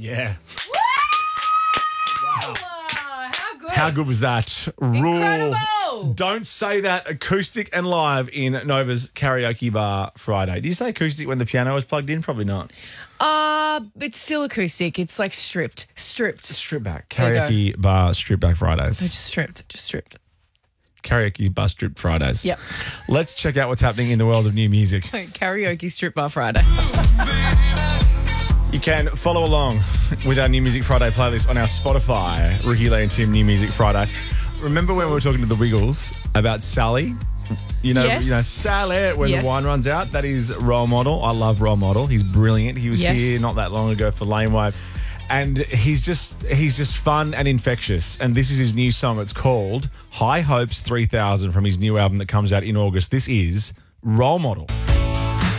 Yeah. Wow, how good. How good was that? Incredible. Don't say that. Acoustic and live in Nova's Karaoke Bar Friday. Did you say acoustic when the piano was plugged in? Probably not. It's still acoustic. It's like stripped. Strip back. There you Karaoke Bar Strip Back Fridays. Just stripped. Karaoke Bar Strip Fridays. Yep. Let's check out what's happening in the world of new music. Karaoke strip bar Friday. You can follow along with our New Music Friday playlist on our Spotify, Ricky Lee and Tim New Music Friday. Remember when we were talking to the Wiggles about Sally? Yes. Sally, when Yes. the wine runs out, that is Role Model. I love Role Model. He's brilliant. He was Yes. here not that long ago for Lane Wave. And he's just fun and infectious. And this is his new song. It's called High Hopes 3000 from his new album that comes out in August. This is Role Model.